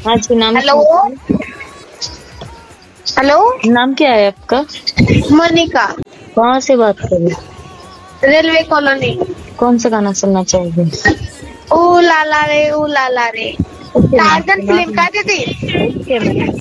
हाँ जी, नाम हेलो। क्या है? हेलो। नाम क्या है आपका? मोनिका। कहाँ से बात कर रहे? Railway colony. कौन सा गाना सुनना चाहोगे? ऊ लाला रे, ऊ लाला रे। ओके मैम, टार्जन सुना फिल्म दूँ। का दीदी। Okay ma'am.